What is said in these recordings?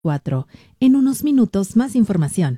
4. En unos minutos, más información.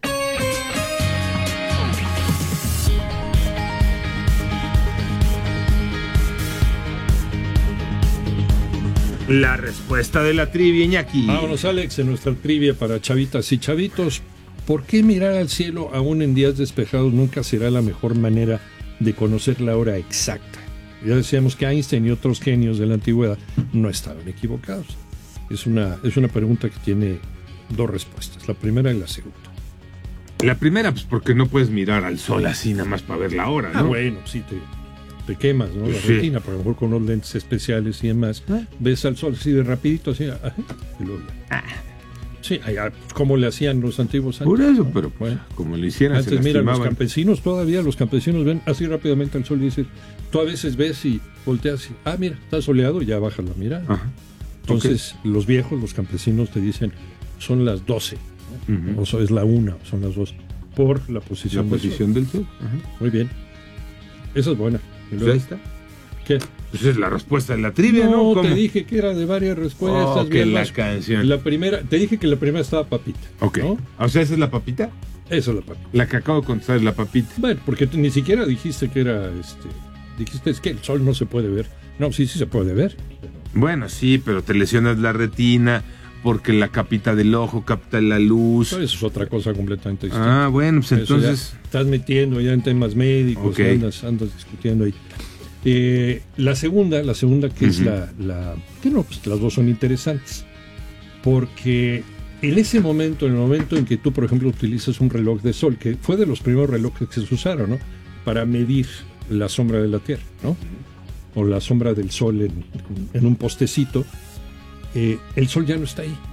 La respuesta de la trivia, Iñaki. Vámonos, Alex, en nuestra trivia para chavitas y chavitos. ¿Por qué mirar al cielo aún en días despejados nunca será la mejor manera de conocer la hora exacta? Ya decíamos que Einstein y otros genios de la antigüedad no estaban equivocados. Es una pregunta que tiene dos respuestas, la primera y la segunda. La primera, pues porque no puedes mirar al sol así nada más para ver la hora, ¿no? Bueno, sí, te quemas, ¿no? La retina, por lo mejor con unos lentes especiales y demás. Ves al sol así de rapidito, así, y luego sí, como le hacían los antiguos años. Por eso, pero bueno, como le hicieran, antes, mira, los campesinos ven así rápidamente al sol y dicen, tú a veces ves y volteas y, mira, está soleado y ya bajas la mirada. Ajá. Entonces, los viejos, los campesinos te dicen, son las 12, ¿no? O es la 1, son las 2, por la posición del sol. Ajá. Muy bien. Esa es buena. Pues ahí está. ¿Qué? Esa es la respuesta de la trivia, ¿no? No, te dije que era de varias respuestas. Que la canción. La primera, te dije que la primera estaba papita. Ok. ¿No? O sea, ¿esa es la papita? Esa es la papita. La que acabo de contestar es la papita. Bueno, porque tú ni siquiera dijiste que era, dijiste es que el sol no se puede ver. No, sí se puede ver. Bueno, sí, pero te lesionas la retina porque la capita del ojo capta la luz. Eso es otra cosa completamente distinta. Bueno, pues entonces... Estás metiendo ya en temas médicos, okay. andas discutiendo ahí. La segunda que es que no, pues las dos son interesantes. Porque en ese momento, en el momento en que tú, por ejemplo, utilizas un reloj de sol, que fue de los primeros relojes que se usaron, ¿no? Para medir la sombra de la Tierra, ¿no? O la sombra del sol en un postecito, el sol ya no está ahí.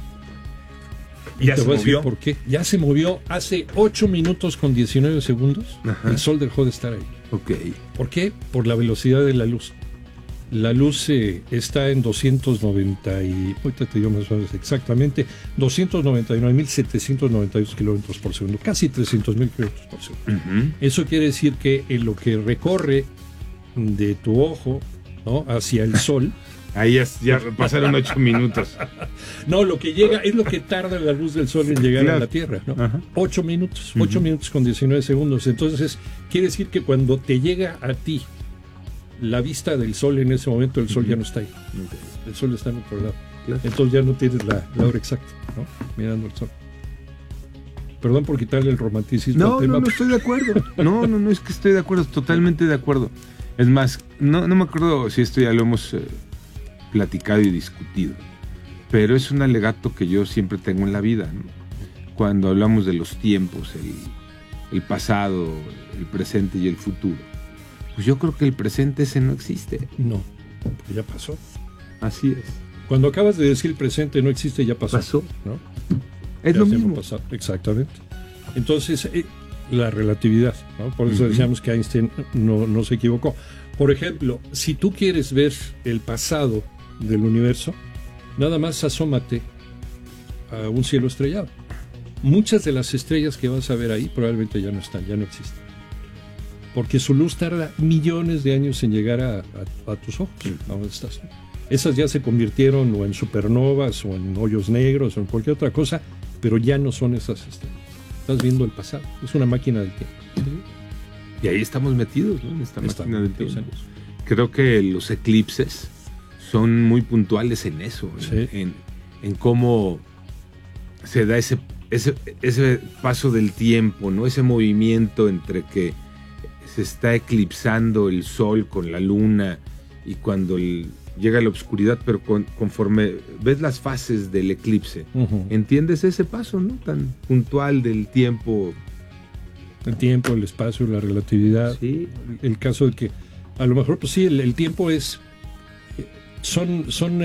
Y ¿Ya te se voy a decir movió? por qué. Ya se movió hace 8 minutos con 19 segundos. Ajá. El sol dejó de estar ahí. Ok. ¿Por qué? Por la velocidad de la luz. La luz está en 290 ahorita te digo más o menos exactamente, 299.792 kilómetros por segundo, casi 300.000 kilómetros por segundo. Eso quiere decir que en lo que recorre de tu ojo, ¿no?, hacia el sol... Ahí ya pasaron 8 minutos. No, lo que llega es lo que tarda la luz del sol en llegar a la Tierra, ¿no? 8 minutos, 8 minutos con 19 segundos. Entonces, quiere decir que cuando te llega a ti la vista del sol en ese momento, el sol ya no está ahí. El sol está en otro lado. Entonces ya no tienes la hora exacta, ¿no? Mirando el sol. Perdón por quitarle el romanticismo al tema. No estoy de acuerdo. No, es que estoy de acuerdo, totalmente de acuerdo. Es más, no me acuerdo si esto ya lo hemos platicado y discutido, pero es un alegato que yo siempre tengo en la vida, ¿no? Cuando hablamos de los tiempos, el pasado, el presente y el futuro, pues yo creo que el presente ese no existe. No, porque ya pasó. Así es. Cuando acabas de decir el presente no existe, ya pasó. ¿No? Es ya lo mismo. Pasado. Exactamente. Entonces, la relatividad, ¿no? Por eso decíamos que Einstein no se equivocó. Por ejemplo, si tú quieres ver el pasado del universo, nada más asómate a un cielo estrellado. Muchas de las estrellas que vas a ver ahí probablemente ya no están, ya no existen. Porque su luz tarda millones de años en llegar a tus ojos, a donde estás. Esas ya se convirtieron o en supernovas o en hoyos negros o en cualquier otra cosa, pero ya no son esas estrellas. Estás viendo el pasado, es una máquina del tiempo. Y ahí estamos metidos, ¿no? En esta máquina del tiempo. Creo que los eclipses son muy puntuales en eso, sí. en cómo se da ese paso del tiempo, ¿no? Ese movimiento entre que se está eclipsando el sol con la luna y cuando llega la oscuridad, pero conforme ves las fases del eclipse, entiendes ese paso, ¿no? Tan puntual del tiempo. El tiempo, el espacio, la relatividad. Sí. El caso de que a lo mejor, pues sí, el tiempo son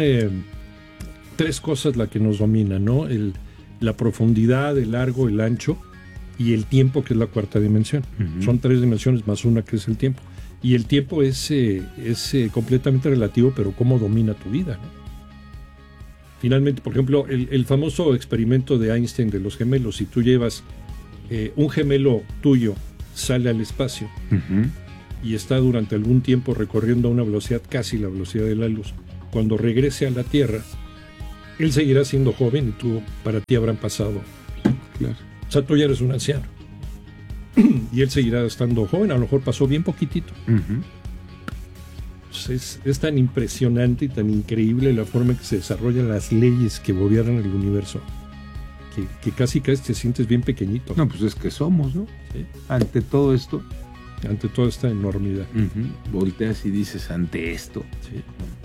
3 cosas las que nos dominan, ¿no? La profundidad, el largo, el ancho y el tiempo, que es la 4ª dimensión. Son 3 dimensiones más una que es el tiempo. Y el tiempo es completamente relativo, pero cómo domina tu vida, ¿no? Finalmente, por ejemplo, el famoso experimento de Einstein de los gemelos, si tú llevas un gemelo tuyo, sale al espacio y está durante algún tiempo recorriendo a una velocidad casi la velocidad de la luz, cuando regrese a la Tierra, él seguirá siendo joven y tú, para ti habrán pasado. Claro. O sea, tú ya eres un anciano. Y él seguirá estando joven, a lo mejor pasó bien poquitito. Uh-huh. Pues es tan impresionante y tan increíble la forma en que se desarrollan las leyes que gobiernan el universo, que casi te sientes bien pequeñito. No, pues es que somos, ¿no? Sí. Ante todo esto. Ante toda esta enormidad. Uh-huh. Volteas y dices, ante esto. Sí.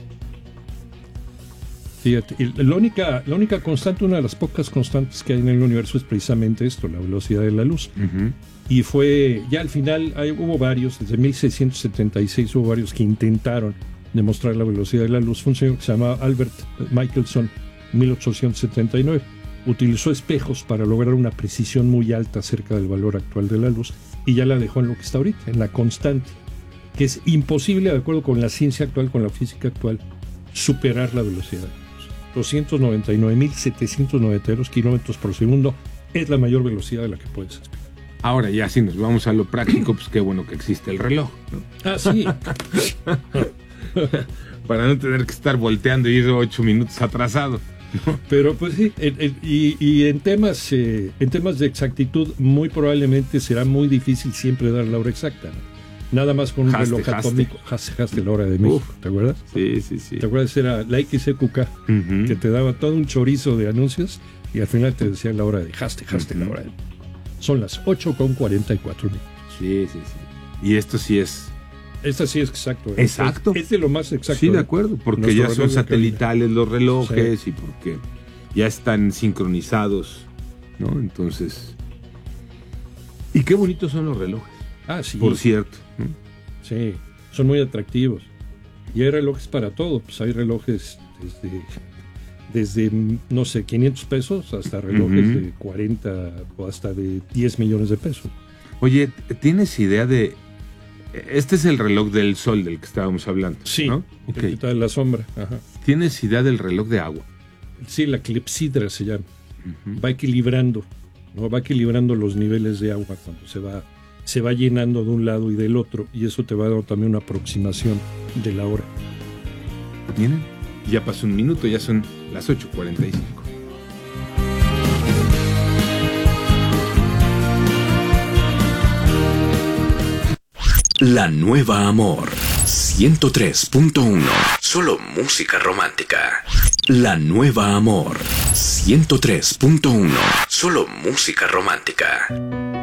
Fíjate, y la única constante, una de las pocas constantes que hay en el universo es precisamente esto, la velocidad de la luz. Uh-huh. Y fue, ya al final hubo varios, desde 1676 hubo varios que intentaron demostrar la velocidad de la luz. Fue un señor que se llamaba Albert Michelson, 1879. Utilizó espejos para lograr una precisión muy alta acerca del valor actual de la luz y ya la dejó en lo que está ahorita, en la constante, que es imposible, de acuerdo con la ciencia actual, con la física actual, superar la velocidad. 299.792 kilómetros por segundo es la mayor velocidad de la que puedes esperar. Ahora ya si nos vamos a lo práctico, pues qué bueno que existe el reloj, ¿no? Ah, sí. Para no tener que estar volteando y ir 8 minutos atrasado, ¿no? Pero pues sí, y en temas de exactitud muy probablemente será muy difícil siempre dar la hora exacta, ¿no? Nada más con un reloj atómico. Haste la hora de México, ¿te acuerdas? Sí. ¿Te acuerdas? Era la XEQK, Uh-huh. que te daba todo un chorizo de anuncios y al final te decía la hora de haste Uh-huh. la hora de... Son las 8:44 minutos. Sí. Y esto sí es... Esta sí es exacto. Exacto. Es de lo más exacto. Sí, de acuerdo, porque ya son satelitales los relojes, sí. Y porque ya están sincronizados, ¿no? Entonces... Y qué bonitos son los relojes. Ah, sí. Por cierto, ¿no? Sí, son muy atractivos. Y hay relojes para todo. Pues hay relojes desde no sé, 500 pesos hasta relojes Uh-huh. de 40 o hasta de 10 millones de pesos. Oye, ¿tienes idea de...? Este es el reloj del sol del que estábamos hablando, Sí, ¿no? el Ok. que está en la sombra. Ajá. ¿Tienes idea del reloj de agua? Sí, la clepsidra se llama. Uh-huh. Va equilibrando, ¿no? Va equilibrando los niveles de agua cuando se va llenando de un lado y del otro, y eso te va a dar también una aproximación de la hora. Miren, ya pasó un minuto, ya son las 8:45. La Nueva Amor 103.1. Solo música romántica. La Nueva Amor 103.1. Solo música romántica.